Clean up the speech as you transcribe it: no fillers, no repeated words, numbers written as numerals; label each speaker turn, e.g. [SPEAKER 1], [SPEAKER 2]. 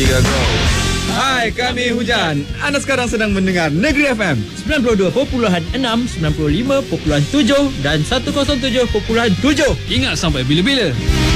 [SPEAKER 1] Hai, kami Hujan. Anda sekarang sedang mendengar Negeri FM
[SPEAKER 2] 92.6, 95.7 dan 107.7.
[SPEAKER 3] Ingat sampai bila-bila.